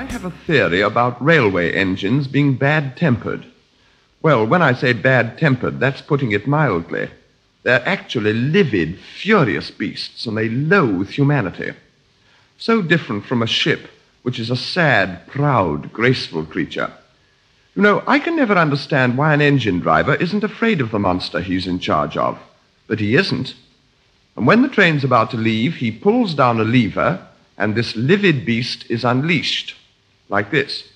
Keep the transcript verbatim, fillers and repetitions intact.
I have a theory about railway engines being bad-tempered. Well, when I say bad-tempered, that's putting it mildly. They're actually livid, furious beasts, and they loathe humanity. So different from a ship, which is a sad, proud, graceful creature. You know, I can never understand why an engine driver isn't afraid of the monster he's in charge of. But he isn't. And when the train's about to leave, he pulls down a lever, and this livid beast is unleashed, like this.